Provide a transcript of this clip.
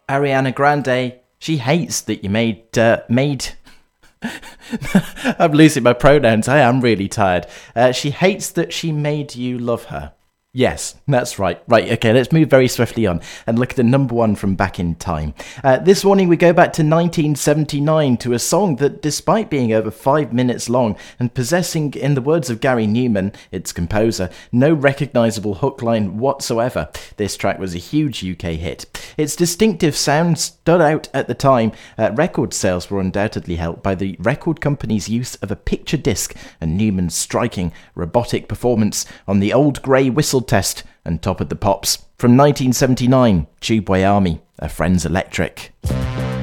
Ariana Grande, she hates that you made... I'm losing my pronouns. I am really tired. She hates that she made you love her. Yes, that's right. Right, okay, let's move very swiftly on and look at the number one from back in time. This morning we go back to 1979 to a song that, despite being over 5 minutes long and possessing, in the words of Gary Newman, its composer, no recognisable hook line whatsoever, this track was a huge UK hit. Its distinctive sound stood out at the time. Record sales were undoubtedly helped by the record company's use of a picture disc and Newman's striking, robotic performance on the Old Grey Whistle Test and Top of the Pops. From 1979, Tubeway Army, A Friend's Electric.